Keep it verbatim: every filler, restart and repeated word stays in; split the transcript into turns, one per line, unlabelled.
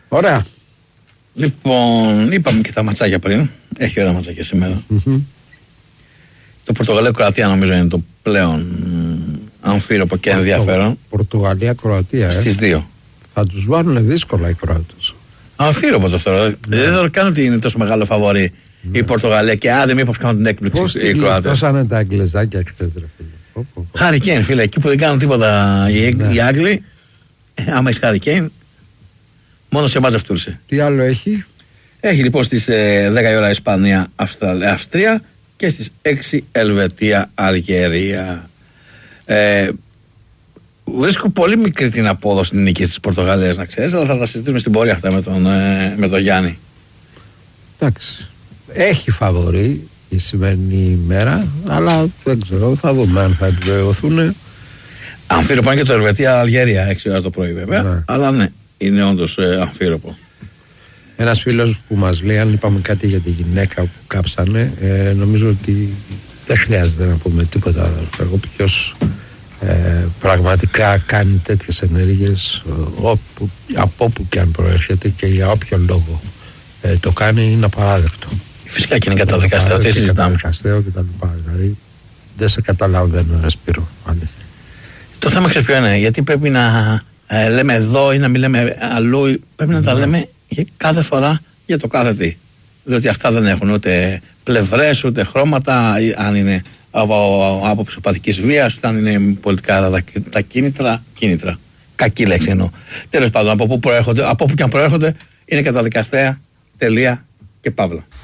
Ωραία.
Λοιπόν, είπαμε και τα ματσάκια πριν. Έχει ωραία ματσάκια σήμερα. Mm-hmm. Το Πορτογαλία-Κροατία νομίζω είναι το πλέον αμφίροπο και ενδιαφέρον.
Πορτογαλία-Κροατία.
Στις ε. δύο.
Θα τους βάλουν δύσκολα οι Κροάτες.
Αμφίροπο το θεωρώ. Ναι. Δεν θέλω καν ότι είναι τόσο μεγάλο φαβορί ναι. η Πορτογαλία και άντε μήπως κάνουν την έκπληξη
πώς
οι Κροάτες.
Πώς είναι τα Αγγλεζάκια χθες ρε φίλε.
Χάρι Κέιν φίλε, εκεί που δεν κάνουν τίποτα οι, ναι. οι Άγγλοι, ε, άμα είσαι Χάρι Κέιν, μόνο σε εμάς αυτούρσε.
Τι άλλο έχει?
Έχει λοιπόν στις ε, δέκα η ώρα Ισπανία, Αυστραλία, Αυστρία και στις έξι Ελβετία, Αλγερία. Ε, βρίσκω πολύ μικρή την απόδοση νίκης της Πορτογαλίας να ξέρεις, αλλά θα τα συζητήσουμε στην πορεία αυτά με τον, ε, με τον Γιάννη.
Εντάξει. Έχει φαβορί η σημερινή ημέρα, αλλά δεν ξέρω, θα δούμε αν θα επιβεβαιωθούν.
Αμφίροπο είναι και το Ελβετία Αλγερία, έξι ώρα το πρωί βέβαια, ναι. αλλά ναι, είναι όντως ε, αμφίροπο.
Ένας φίλος που μας λέει, αν είπαμε κάτι για τη γυναίκα που κάψανε, ε, νομίζω ότι δεν χρειάζεται να πούμε τίποτα. Εγώ ποιος ε, πραγματικά κάνει τέτοιες ενέργειες, όπου, από όπου και αν προέρχεται και για όποιον λόγο ε, το κάνει, είναι απαράδεκτο.
Φυσικά και είναι καταδικαστέο, τι συζητάμε.
Καταδικαστέο και τα λοιπά. Δηλαδή δεν σε καταλαβαίνω, ρε Σπύρο, αλήθεια.
Το θέμα ξέρεις ποιο είναι, γιατί πρέπει να ε, λέμε εδώ ή να μην λέμε αλλού, πρέπει να mm. τα λέμε για κάθε φορά για το κάθε τι. Διότι αυτά δεν έχουν ούτε πλευρές, ούτε χρώματα, αν είναι από άποψη οπαδικής βίας, ούτε αν είναι πολιτικά τα, τα κίνητρα, κίνητρα. Κακή λέξη εννοώ. Τέλος πάντων, από πού προέρχονται, από πού και αν προέρχονται, είναι καταδικαστέα, τελεία και παύλα.